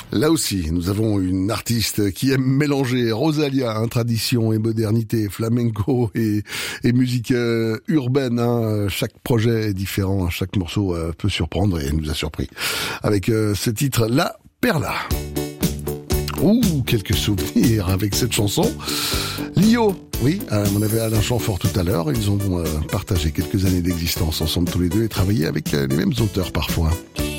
Là aussi, nous avons une artiste qui aime mélanger Rosalia, tradition et modernité, flamenco et musique urbaine. Chaque projet est différent, chaque morceau peut surprendre et nous a surpris. Avec ce titre, La Perla. Quelques souvenirs avec cette chanson. Lio, oui, on avait Alain Chamfort tout à l'heure. Ils ont partagé quelques années d'existence ensemble tous les deux et travaillé avec les mêmes auteurs parfois.